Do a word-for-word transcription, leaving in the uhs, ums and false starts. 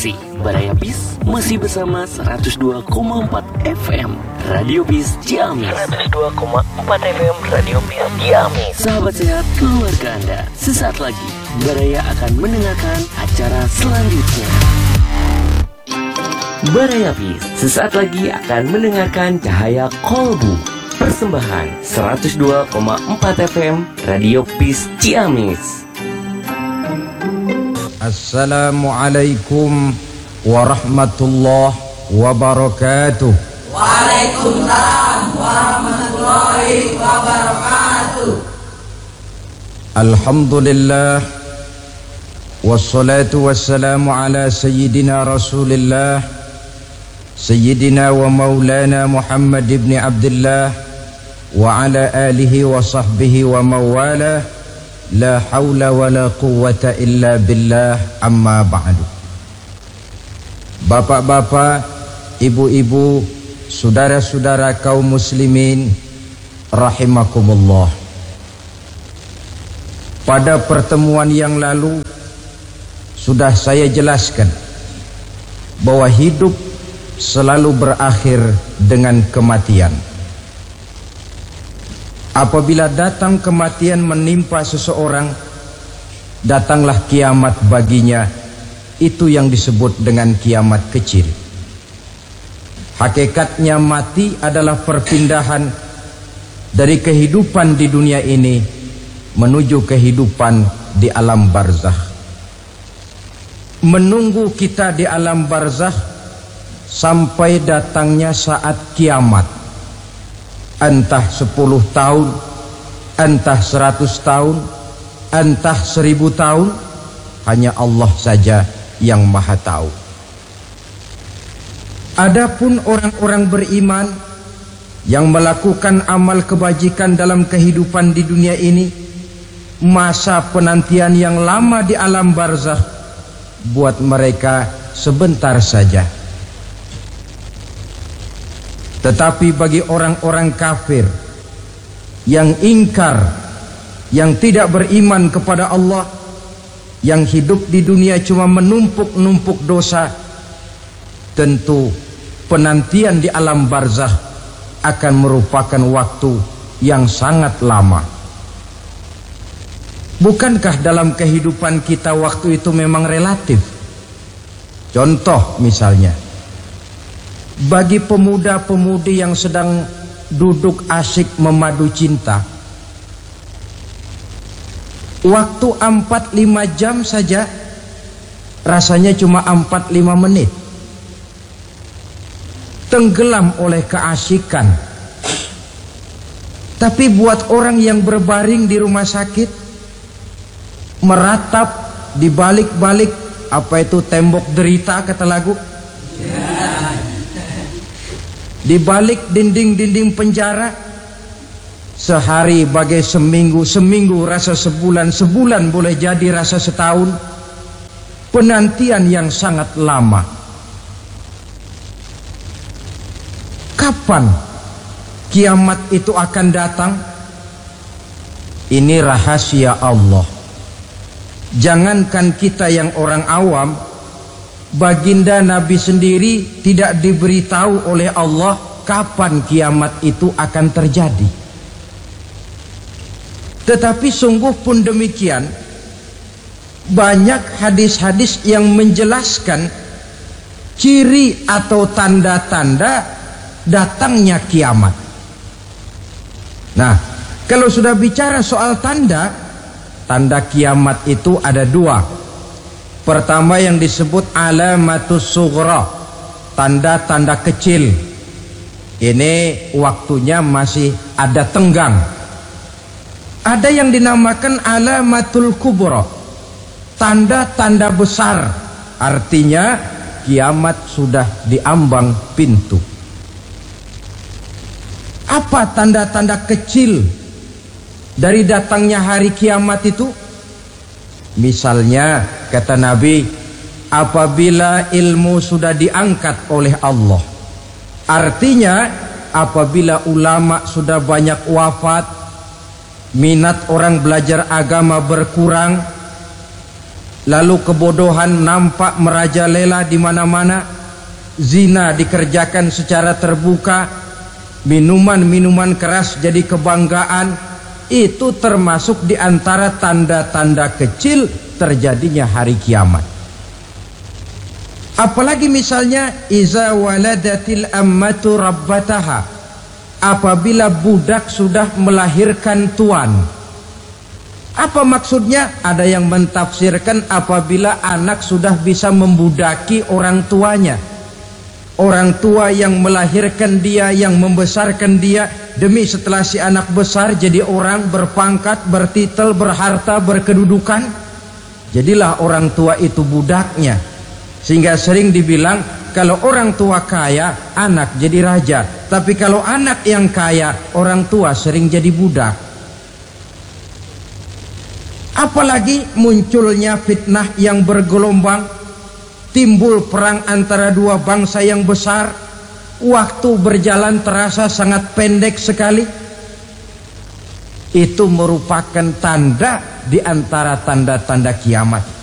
kasih, Baraya Bis masih bersama seratus dua koma empat F M Radio Bis Ciamis. seratus dua koma empat F M Radio Bis Ciamis. Sahabat sehat keluarga Anda, sesaat lagi Baraya akan mendengarkan acara selanjutnya. Baraya Bis sesaat lagi akan mendengarkan Cahaya Kolbu. Persembahan seratus dua koma empat F M Radio Bis Ciamis. Assalamualaikum warahmatullahi wabarakatuh. Waalaikumsalam warahmatullahi wabarakatuh. Alhamdulillah, wassalatu wassalamu ala sayyidina Rasulillah, sayyidina wa maulana Muhammad ibn Abdullah wa ala alihi wa sahbihi wa mawalah. La haula wa la quwwata illa billah, amma ba'du. Bapak-bapak, ibu-ibu, saudara-saudara kaum muslimin rahimakumullah. Pada pertemuan yang lalu sudah saya jelaskan bahwa hidup selalu berakhir dengan kematian. Apabila datang kematian menimpa seseorang, datanglah kiamat baginya. Itu yang disebut dengan kiamat kecil. Hakikatnya mati adalah perpindahan dari kehidupan di dunia ini menuju kehidupan di alam barzakh. Menunggu kita di alam barzakh sampai datangnya saat kiamat. Entah sepuluh tahun, entah seratus tahun, entah seribu tahun, hanya Allah saja yang maha tahu. Adapun orang-orang beriman yang melakukan amal kebajikan dalam kehidupan di dunia ini, masa penantian yang lama di alam barzakh buat mereka sebentar saja. Tetapi bagi orang-orang kafir yang ingkar, yang tidak beriman kepada Allah, yang hidup di dunia cuma menumpuk-numpuk dosa, tentu penantian di alam barzakh akan merupakan waktu yang sangat lama. Bukankah dalam kehidupan kita waktu itu memang relatif? Contoh misalnya, bagi pemuda-pemudi yang sedang duduk asyik memadu cinta, waktu empat lima jam saja rasanya cuma empat lima menit. Tenggelam oleh keasikan. Tapi buat orang yang berbaring di rumah sakit, meratap di balik-balik apa itu tembok derita kata lagu, di balik dinding-dinding penjara, sehari bagai seminggu, seminggu rasa sebulan, sebulan boleh jadi rasa setahun. Penantian yang sangat lama. Kapan kiamat itu akan datang? Ini rahasia Allah. Jangankan kita yang orang awam, baginda Nabi sendiri tidak diberitahu oleh Allah kapan kiamat itu akan terjadi. Tetapi sungguh pun demikian, banyak hadis-hadis yang menjelaskan ciri atau tanda-tanda datangnya kiamat. Nah, kalau sudah bicara soal tanda, tanda kiamat itu ada dua. Pertama yang disebut alamatus sughra, tanda-tanda kecil. Ini waktunya masih ada tenggang. Ada yang dinamakan alamatul kubra, tanda-tanda besar. Artinya kiamat sudah diambang pintu. Apa tanda-tanda kecil dari datangnya hari kiamat itu? Misalnya kata Nabi, apabila ilmu sudah diangkat oleh Allah, artinya apabila ulama sudah banyak wafat, minat orang belajar agama berkurang, lalu kebodohan nampak merajalela di mana-mana, zina dikerjakan secara terbuka, minuman-minuman keras jadi kebanggaan, itu termasuk di antara tanda-tanda kecil terjadinya hari kiamat. Apalagi misalnya iza waladatil ammatu rabbataha, apabila budak sudah melahirkan tuan. Apa maksudnya? Ada yang mentafsirkan apabila anak sudah bisa membudaki orang tuanya. Orang tua yang melahirkan dia, yang membesarkan dia, demi setelah si anak besar jadi orang berpangkat, bertitel, berharta, berkedudukan, jadilah orang tua itu budaknya. Sehingga sering dibilang kalau orang tua kaya, anak jadi raja. Tapi kalau anak yang kaya, orang tua sering jadi budak. Apalagi munculnya fitnah yang bergelombang, timbul perang antara dua bangsa yang besar, waktu berjalan terasa sangat pendek sekali. Itu merupakan tanda di antara tanda-tanda kiamat.